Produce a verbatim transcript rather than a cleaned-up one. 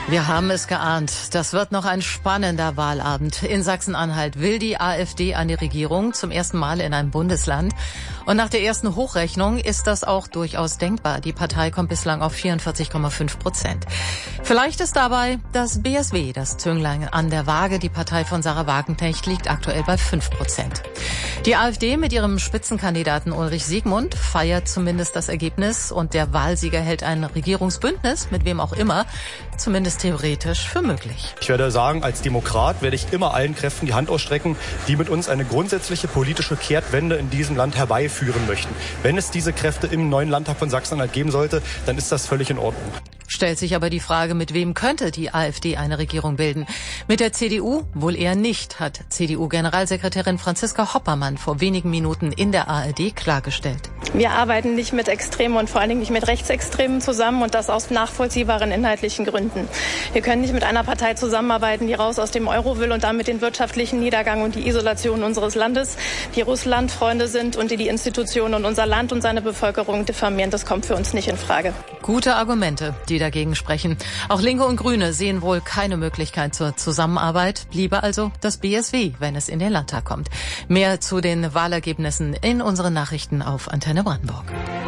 Wir haben es geahnt. Das wird noch ein spannender Wahlabend. In Sachsen-Anhalt will die AfD eine Regierung, zum ersten Mal in einem Bundesland. Und nach der ersten Hochrechnung ist das auch durchaus denkbar. Die Partei kommt bislang auf vierundvierzig Komma fünf Prozent. Vielleicht ist dabei das B S W, das Zünglein an der Waage. Die Partei von Sarah Wagenknecht liegt aktuell bei fünf Prozent. Die AfD mit ihrem Spitzenkandidaten Ulrich Siegmund feiert zumindest das Ergebnis. Und der Wahlsieger hält ein Regierungsbündnis, mit wem auch immer, zumindest theoretisch für möglich. Ich werde sagen, als Demokrat werde ich immer allen Kräften die Hand ausstrecken, die mit uns eine grundsätzliche politische Kehrtwende in diesem Land herbeiführen möchten. Wenn es diese Kräfte im neuen Landtag von Sachsen-Anhalt geben sollte, dann ist das völlig in Ordnung. Stellt sich aber die Frage, mit wem könnte die AfD eine Regierung bilden? Mit der C D U wohl eher nicht, hat C D U-Generalsekretärin Franziska Hoppermann vor wenigen Minuten in der A R D klargestellt. Wir arbeiten nicht mit Extremen und vor allen Dingen nicht mit Rechtsextremen zusammen und das aus nachvollziehbaren inhaltlichen Gründen. Wir können nicht mit einer Partei zusammenarbeiten, die raus aus dem Euro will und damit den wirtschaftlichen Niedergang und die Isolation unseres Landes, die Russland-Freunde sind und die die Institutionen und unser Land und seine Bevölkerung diffamieren. Das kommt für uns nicht in Frage. Gute Argumente, die dagegen sprechen. Auch Linke und Grüne sehen wohl keine Möglichkeit zur Zusammenarbeit. Bliebe also das B S W, wenn es in den Landtag kommt. Mehr zu den Wahlergebnissen in unseren Nachrichten auf Antenne Brandenburg.